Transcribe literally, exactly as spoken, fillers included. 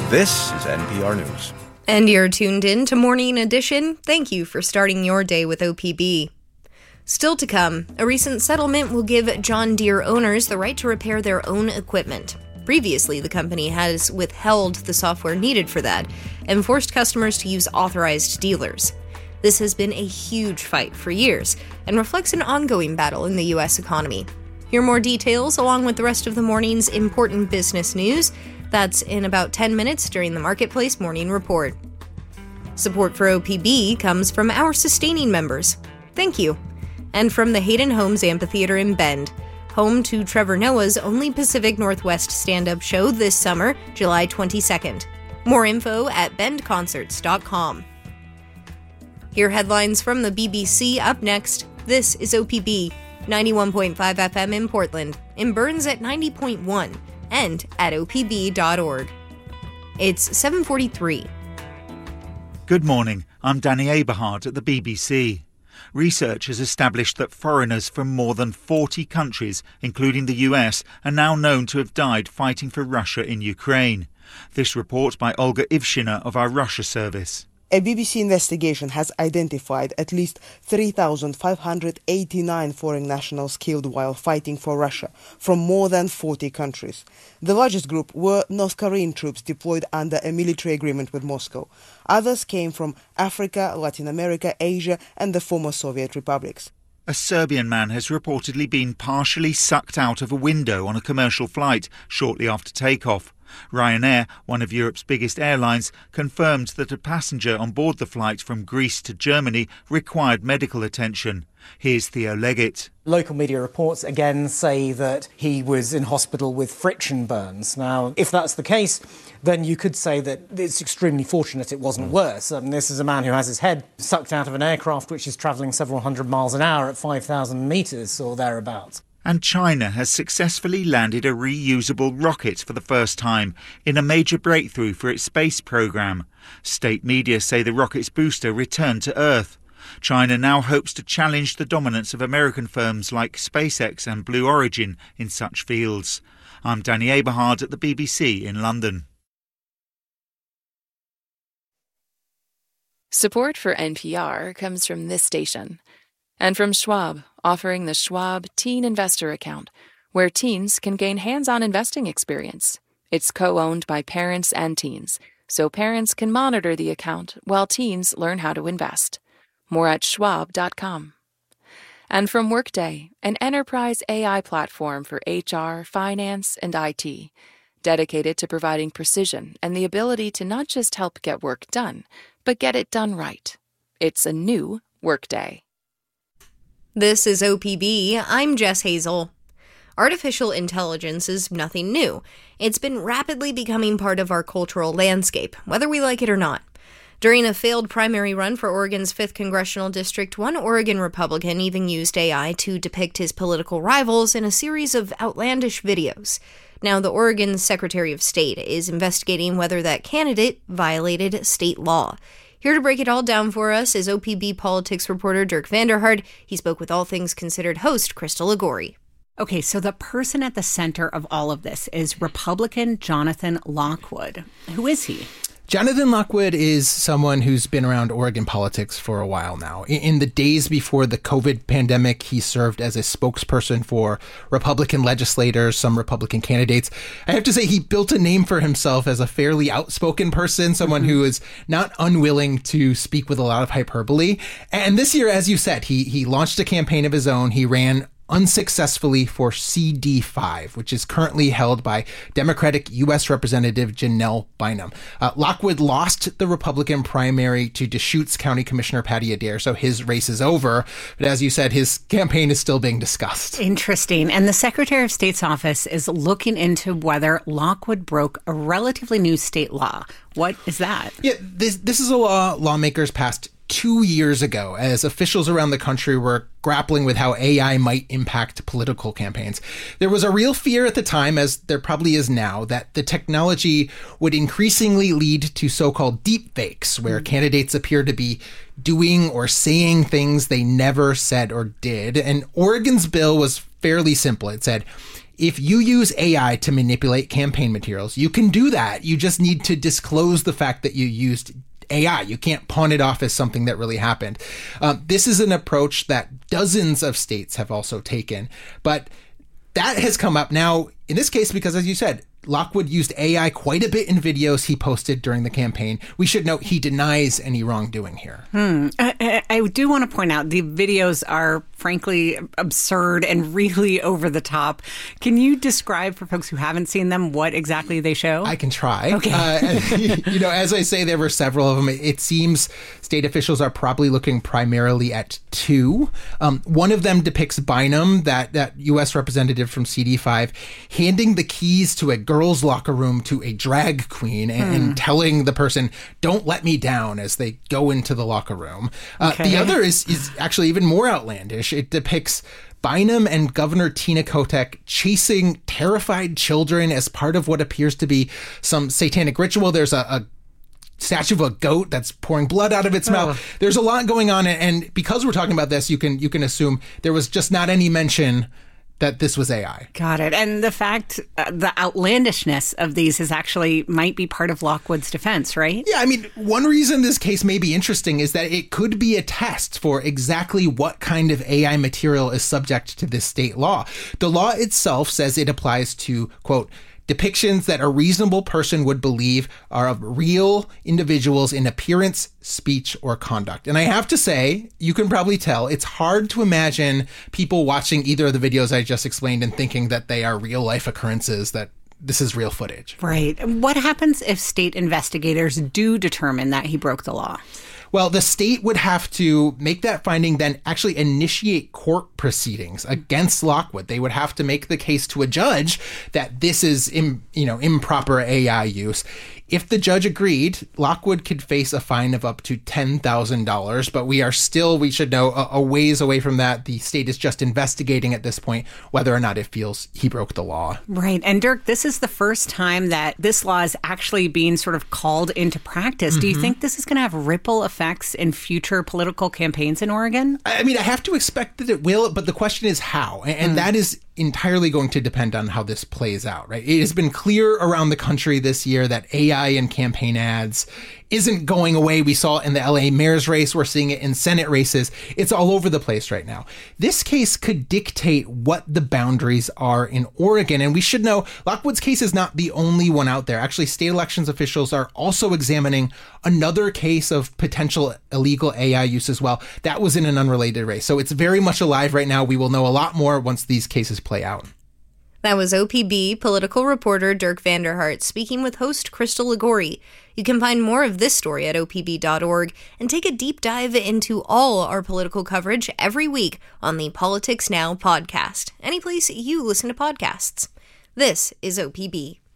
This is N P R News. And you're tuned in to Morning Edition. Thank you for starting your day with O P B. Still to come, a recent settlement will give John Deere owners the right to repair their own equipment. Previously, the company has withheld the software needed for that and forced customers to use authorized dealers. This has been a huge fight for years and reflects an ongoing battle in the U S economy. Hear more details along with the rest of the morning's important business news. That's in about ten minutes during the Marketplace Morning Report. Support for O P B comes from our sustaining members. Thank you. And from the Hayden Homes Amphitheater in Bend, home to Trevor Noah's only Pacific Northwest stand-up show this summer, July twenty-second. More info at bend concerts dot com. Hear headlines from the B B C up next. This is O P B, ninety-one point five F M in Portland, in Burns at ninety point one, and at O P B dot org. It's seven forty-three. Good morning, I'm Danny Aberhart at the B B C. Research has established that foreigners from more than forty countries, including the U S, are now known to have died fighting for Russia in Ukraine. This report by Olga Ivshina of our Russia service. A B B C investigation has identified at least three thousand five hundred eighty-nine foreign nationals killed while fighting for Russia from more than forty countries. The largest group were North Korean troops deployed under a military agreement with Moscow. Others came from Africa, Latin America, Asia, and the former Soviet republics. A Serbian man has reportedly been partially sucked out of a window on a commercial flight shortly after takeoff. Ryanair, one of Europe's biggest airlines, confirmed that a passenger on board the flight from Greece to Germany required medical attention. Here's Theo Leggett. Local media reports again say that he was in hospital with friction burns. Now, if that's the case, then you could say that it's extremely fortunate it wasn't worse. I mean, this is a man who has his head sucked out of an aircraft which is travelling several hundred miles an hour at five thousand metres or thereabouts. And China has successfully landed a reusable rocket for the first time in a major breakthrough for its space program. State media say the rocket's booster returned to Earth. China now hopes to challenge the dominance of American firms like SpaceX and Blue Origin in such fields. I'm Danny Aberhart at the B B C in London. Support for N P R comes from this station and from Schwab, offering the Schwab Teen Investor Account, where teens can gain hands-on investing experience. It's co-owned by parents and teens, so parents can monitor the account while teens learn how to invest. More at schwab dot com. And from Workday, an enterprise A I platform for H R, finance, and I T, dedicated to providing precision and the ability to not just help get work done, but get it done right. It's a new Workday. This is O P B. I'm Jess Hazel. Artificial intelligence is nothing new. It's been rapidly becoming part of our cultural landscape, whether we like it or not. During a failed primary run for Oregon's fifth Congressional District, one Oregon Republican even used A I to depict his political rivals in a series of outlandish videos. Now, the Oregon Secretary of State is investigating whether that candidate violated state law. Here to break it all down for us is O P B politics reporter Dirk Vanderhard. He spoke with All Things Considered host Crystal Ligori. Okay, so the person at the center of all of this is Republican Jonathan Lockwood. Who is he? Jonathan Lockwood is someone who's been around Oregon politics for a while now. In the days before the COVID pandemic, he served as a spokesperson for Republican legislators, some Republican candidates. I have to say he built a name for himself as a fairly outspoken person, someone mm-hmm. who is not unwilling to speak with a lot of hyperbole. And this year, as you said, he he launched a campaign of his own. He ran unsuccessfully for C D five, which is currently held by Democratic U S Representative Janelle Bynum. Uh, Lockwood lost the Republican primary to Deschutes County Commissioner Patty Adair, so his race is over. But as you said, his campaign is still being discussed. Interesting. And the Secretary of State's office is looking into whether Lockwood broke a relatively new state law. What is that? Yeah, this this is a law lawmakers passed two years ago as officials around the country were grappling with how A I might impact political campaigns. There was a real fear at the time, as there probably is now, that the technology would increasingly lead to so-called deep fakes, where mm-hmm. candidates appear to be doing or saying things they never said or did. And Oregon's bill was fairly simple. It said, if you use A I to manipulate campaign materials, you can do that. You just need to disclose the fact that you used A I. You can't pawn it off as something that really happened. Um, this is an approach that dozens of states have also taken, but that has come up now in this case because, as you said, Lockwood used A I quite a bit in videos he posted during the campaign. We should note he denies any wrongdoing here. Hmm. I, I do want to point out the videos are frankly absurd and really over the top. Can you describe for folks who haven't seen them what exactly they show? I can try. Okay. Uh, you know, as I say, there were several of them. It, it seems state officials are probably looking primarily at two. Um, one of them depicts Bynum, that, that U S representative from C D five, handing the keys to a girls' locker room to a drag queen and, hmm. and telling the person, "Don't let me down," as they go into the locker room. Uh, okay. The other is, is actually even more outlandish. It depicts Bynum and Governor Tina Kotek chasing terrified children as part of what appears to be some satanic ritual. There's a, a statue of a goat that's pouring blood out of its oh. mouth. There's a lot going on, and because we're talking about this, you can you can assume there was just not any mention that this was A I. Got it. And the fact, uh, the outlandishness of these is actually might be part of Lockwood's defense, right? Yeah, I mean, one reason this case may be interesting is that it could be a test for exactly what kind of A I material is subject to this state law. The law itself says it applies to, quote, depictions that a reasonable person would believe are of real individuals in appearance, speech, or conduct. And I have to say, you can probably tell, it's hard to imagine people watching either of the videos I just explained and thinking that they are real life occurrences, that this is real footage. Right. What happens if state investigators do determine that he broke the law? Well, the state would have to make that finding, then actually initiate court proceedings against Lockwood. They would have to make the case to a judge that this is, im, you know, improper A I use. If the judge agreed, Lockwood could face a fine of up to ten thousand dollars, but we are still, we should know, a, a ways away from that. The state is just investigating at this point whether or not it feels he broke the law. Right. And Dirk, this is the first time that this law is actually being sort of called into practice. Mm-hmm. Do you think this is going to have ripple effects in future political campaigns in Oregon? I mean, I have to expect that it will, but the question is how. And, and mm. that is entirely going to depend on how this plays out, right? It has been clear around the country this year that A I in campaign ads isn't going away. We saw it in the L A mayor's race. We're seeing it in Senate races. It's all over the place right now. This case could dictate what the boundaries are in Oregon. And we should know Lockwood's case is not the only one out there. Actually, state elections officials are also examining another case of potential illegal A I use as well. That was in an unrelated race. So it's very much alive right now. We will know a lot more once these cases play out. That was O P B political reporter Dirk Vanderhart speaking with host Crystal Ligori. You can find more of this story at O P B dot org and take a deep dive into all our political coverage every week on the Politics Now podcast, any place you listen to podcasts. This is O P B.